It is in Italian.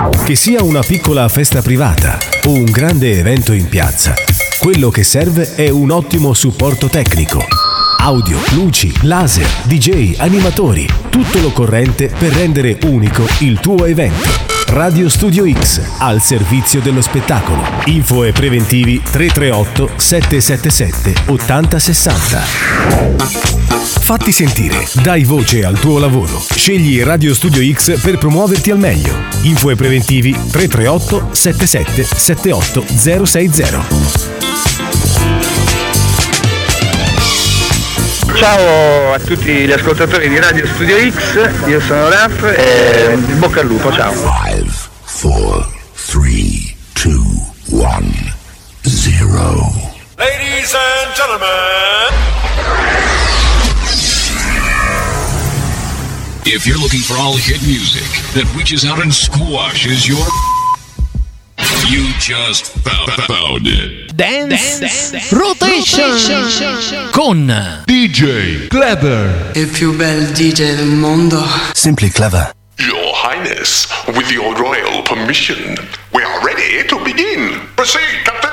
Che sia una piccola festa privata o un grande evento in piazza, quello che serve è un ottimo supporto tecnico. Audio, luci, laser, DJ, animatori, tutto l'occorrente per rendere unico il tuo evento. Radio Studio X, al servizio dello spettacolo. Info e preventivi 338 777 8060. Fatti sentire, dai voce al tuo lavoro. Scegli Radio Studio X per promuoverti al meglio. Info e preventivi 338 77 78 060. Ciao a tutti gli ascoltatori di Radio Studio X, io sono Raf e bocca al lupo, ciao. 5, 4, 3, 2, 1, 0. Ladies and gentlemen, if you're looking for all hit music that reaches out and squashes your, you just found it. Dance Rotation con DJ Clever, il più bel DJ del mondo. Simply Clever. Your Highness, with your royal permission, we are ready to begin. Proceed, Captain.